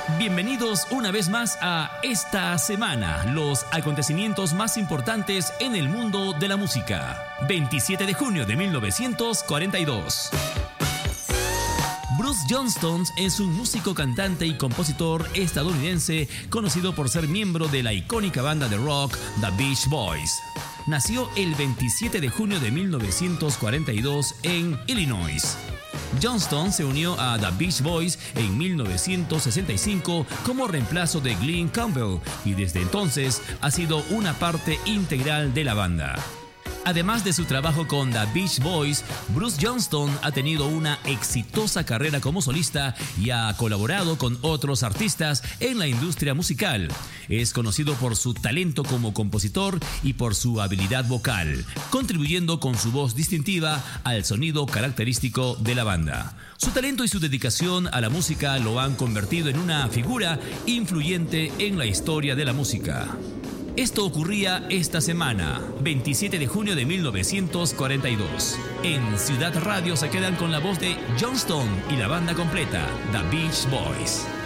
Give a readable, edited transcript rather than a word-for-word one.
Bienvenidos una vez más a Esta Semana, los acontecimientos más importantes en el mundo de la música. 27 de junio de 1942. Bruce Johnston es un músico, cantante y compositor estadounidense conocido por ser miembro de la icónica banda de rock The Beach Boys. Nació el 27 de junio de 1942 en Illinois. Johnston se unió a The Beach Boys en 1965 como reemplazo de Glen Campbell y desde entonces ha sido una parte integral de la banda. Además de su trabajo con The Beach Boys, Bruce Johnston ha tenido una exitosa carrera como solista y ha colaborado con otros artistas en la industria musical. Es conocido por su talento como compositor y por su habilidad vocal, contribuyendo con su voz distintiva al sonido característico de la banda. Su talento y su dedicación a la música lo han convertido en una figura influyente en la historia de la música. Esto ocurría esta semana, 27 de junio de 1942. En Ciudad Radio se quedan con la voz de Johnston y la banda completa, The Beach Boys.